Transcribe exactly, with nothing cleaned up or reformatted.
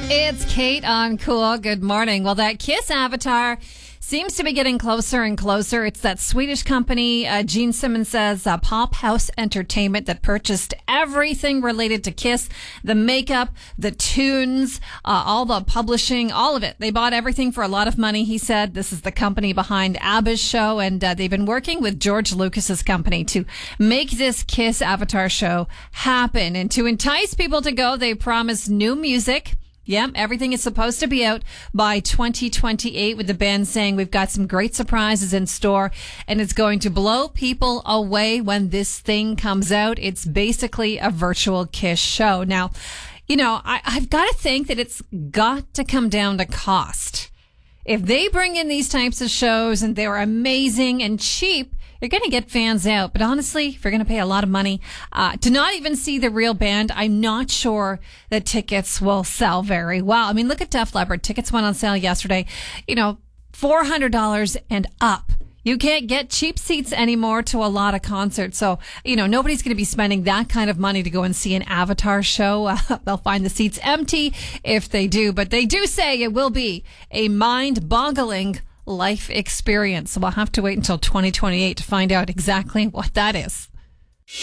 It's Kate on Cool. Good morning. Well, that Kiss avatar seems to be getting closer and closer. It's that Swedish company, uh, Gene Simmons says, uh, Pop House Entertainment, that purchased everything related to Kiss, the makeup, the tunes, uh, all the publishing, all of it. They bought everything for a lot of money, he said. This is the company behind ABBA's show, and uh, they've been working with George Lucas's company to make this Kiss avatar show happen. And to entice people to go, they promised new music. Yep, everything is supposed to be out by twenty twenty-eight, with the band saying we've got some great surprises in store and it's going to blow people away when this thing comes out. It's basically a virtual Kiss show. Now, you know, I, I've got to think that it's got to come down to cost. If they bring in these types of shows and they're amazing and cheap, you're going to get fans out. But honestly, if you're going to pay a lot of money uh, to not even see the real band, I'm not sure that tickets will sell very well. I mean, look at Def Leppard. Tickets went on sale yesterday. You know, four hundred dollars and up. You can't get cheap seats anymore to a lot of concerts. So, you know, nobody's going to be spending that kind of money to go and see an Avatar show. Uh, they'll find the seats empty if they do. But they do say it will be a mind-boggling life experience. So we'll have to wait until twenty twenty-eight to find out exactly what that is.